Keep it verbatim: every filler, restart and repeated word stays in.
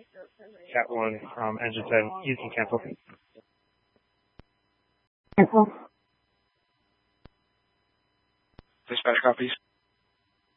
Cat one from engine ten. You can cancel. Cancel. Dispatch copies.